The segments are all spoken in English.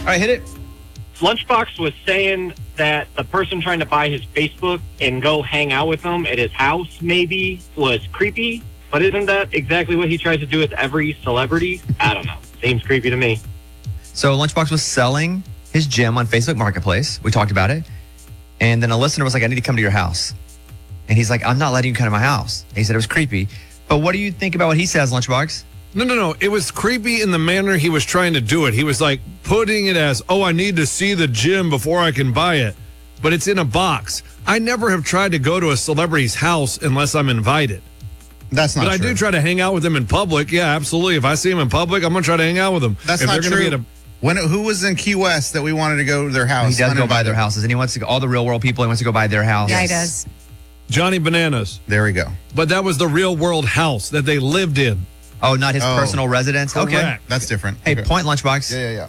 All right, hit it. Lunchbox was saying that the person trying to buy his Facebook and go hang out with him at his house maybe was creepy. But isn't that exactly what he tries to do with every celebrity? I don't know. Seems creepy to me. So Lunchbox was selling his gym on Facebook Marketplace. We talked about it. And then a listener was like, I need to come to your house. And he's like, I'm not letting you come to my house. And he said it was creepy. But what do you think about what he says, Lunchbox? No. It was creepy in the manner he was trying to do it. He was like putting it as, I need to see the gym before I can buy it. But it's in a box. I never have tried to go to a celebrity's house unless I'm invited. That's not true. But I do try to hang out with them in public. Yeah, absolutely. If I see them in public, I'm going to try to hang out with them. That's not true. Who was in Key West that we wanted to go to their house? He does go by their houses, and he wants to go, all the real world people, he wants to go by their house. Yeah, he does. Johnny Bananas. There we go. But that was the real world house that they lived in. Oh, not his personal residence? Correct. Okay. That's different. Hey, point, Lunchbox. Yeah.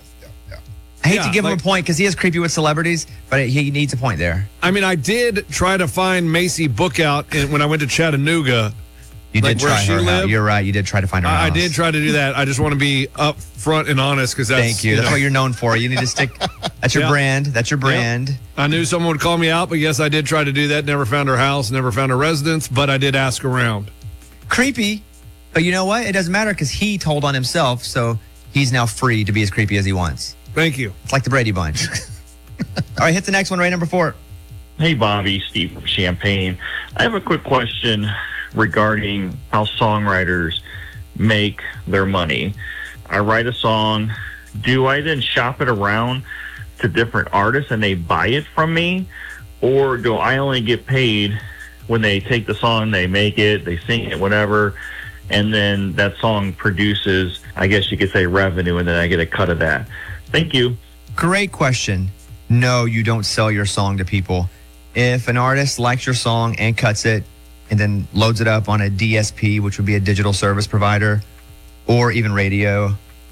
I hate to give him a point because he is creepy with celebrities, but he needs a point there. I mean, I did try to find Macy Bookout when I went to Chattanooga. You did try her out. You're right. You did try to find her house. I did try to do that. I just want to be up front and honest because that's... Thank you. That's what you're known for. You need to stick... That's your brand. That's your brand. Yep. I knew someone would call me out, but yes, I did try to do that. Never found her house, never found her residence, but I did ask around. Creepy. But you know what? It doesn't matter because he told on himself, so he's now free to be as creepy as he wants. Thank you. It's like the Brady Bunch. All right, hit the next one, right? Number 4. Hey, Bobby, Steve from Champaign. I have a quick question regarding how songwriters make their money. I write a song. Do I then shop it around to different artists and they buy it from me? Or do I only get paid when they take the song, they make it, they sing it, whatever, and then that song produces, I guess you could say, revenue, and then I get a cut of that? Thank you. Great question. No, you don't sell your song to people. If an artist likes your song and cuts it and then loads it up on a DSP, which would be a digital service provider, or even radio,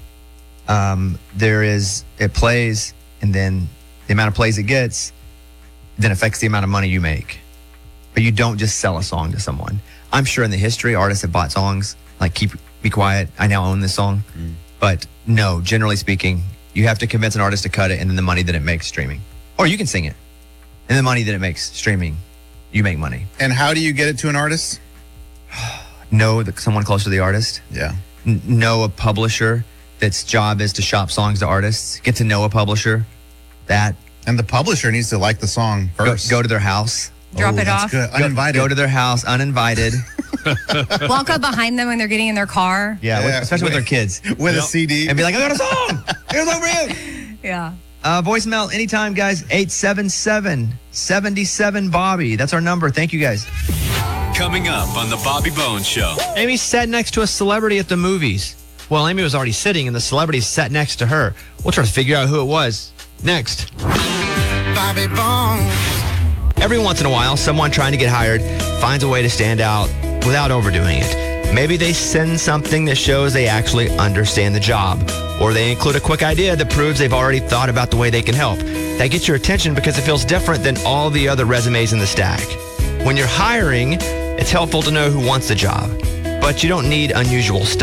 it plays, and then the amount of plays it gets then affects the amount of money you make. But you don't just sell a song to someone. I'm sure in the history, artists have bought songs, like Be Quiet, I now own this song. But no, generally speaking, you have to convince an artist to cut it, and then the money that it makes streaming. Or you can sing it, and the money that it makes streaming, you make money. And how do you get it to an artist? Know someone close to the artist. Yeah. Know a publisher that's job is to shop songs to artists. Get to know a publisher. And the publisher needs to like the song first. Go to their house. Drop it off. Good. Uninvited. Go to their house, uninvited. Walk up behind them when they're getting in their car. Yeah, especially with their kids. With a CD. And be like, I got a song. Here's one for you. Yeah. Voicemail anytime, guys. 877-77-Bobby. That's our number. Thank you, guys. Coming up on the Bobby Bones Show. Amy sat next to a celebrity at the movies. Well, Amy was already sitting, and the celebrity sat next to her. We'll try to figure out who it was next. Bobby Bones. Every once in a while, someone trying to get hired finds a way to stand out without overdoing it. Maybe they send something that shows they actually understand the job, or they include a quick idea that proves they've already thought about the way they can help. That gets your attention because it feels different than all the other resumes in the stack. When you're hiring, it's helpful to know who wants the job, but you don't need unusual stuff.